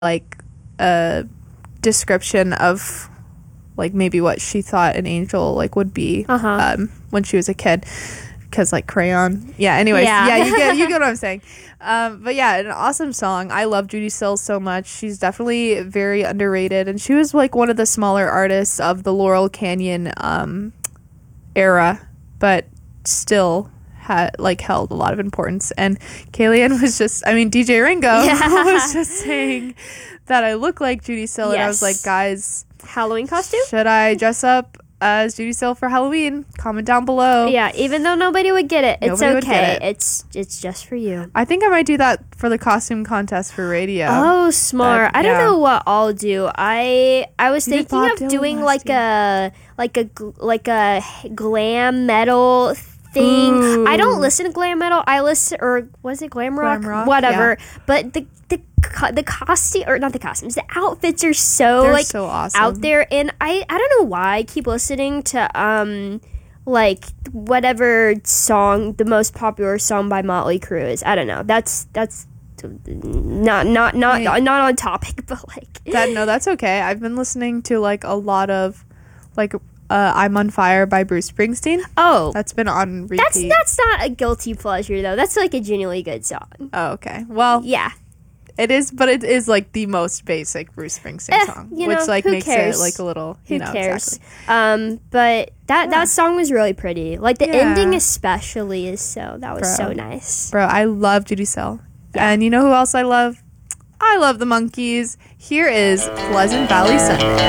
like a description of like maybe what she thought an angel like would be when she was a kid, because like crayon. Yeah, anyways. Yeah, you get what I'm saying. But yeah, an awesome song. I love Judy Sills so much. She's definitely very underrated, and she was like one of the smaller artists of the Laurel Canyon era, but still had like held a lot of importance. And Kalian was just, I mean, DJ Ringo was just saying that I look like Judy Sill, and I was like, guys, Halloween costume? Should I dress up as Judy Sill for Halloween? Comment down below. Yeah, even though nobody would get it, it's okay. It's just for you. I think I might do that for the costume contest for radio. Oh, smart. I don't know what I'll do. I was thinking of doing like a glam metal thing. Ooh. I don't listen to glam metal. I listen, or was it glam rock? Whatever. Yeah. But the costume, or not the costumes, the outfits are so awesome out there, and I don't know why I keep listening to like whatever song, the most popular song by Motley Crue is. I don't know. That's not on topic, but like that's okay. I've been listening to like a lot of like I'm on Fire by Bruce Springsteen. Oh, that's been on repeat. That's not a guilty pleasure though. That's like a genuinely good song. Oh, okay. Well, yeah. It is, but it is like the most basic Bruce Springsteen song, which like makes it like a little. Who cares? Exactly. But that song was really pretty. Like the ending, especially, is so so nice. Bro, I love Judy Sill, and you know who else I love? I love the Monkees. Here is Pleasant Valley Sunday.